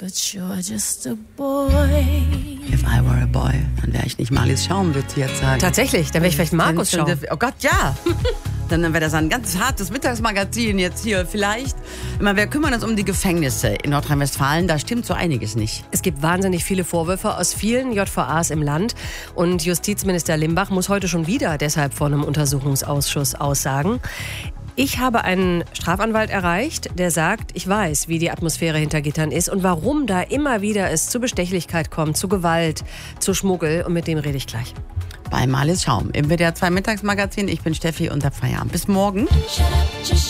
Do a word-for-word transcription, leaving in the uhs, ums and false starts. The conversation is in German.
but you're just a boy. If I were a boy, dann wäre ich nicht Marlies Schaum, würde sie jetzt sagen. Tatsächlich, dann wäre ich vielleicht Markus Schaum. Oh Gott, ja. Dann wäre das ein ganz hartes Mittagsmagazin jetzt hier vielleicht. Immer, wir kümmern uns um die Gefängnisse in Nordrhein-Westfalen. Da stimmt so einiges nicht. Es gibt wahnsinnig viele Vorwürfe aus vielen J V As im Land. Und Justizminister Limbach muss heute schon wieder deshalb vor einem Untersuchungsausschuss aussagen. Ich habe einen Strafanwalt erreicht, der sagt, ich weiß, wie die Atmosphäre hinter Gittern ist und warum da immer wieder es zu Bestechlichkeit kommt, zu Gewalt, zu Schmuggel. Und mit dem rede ich gleich. Bei Marlies Schaum im W D R zwei Mittagsmagazin. Ich bin Steffi und hab Feierabend. Bis morgen.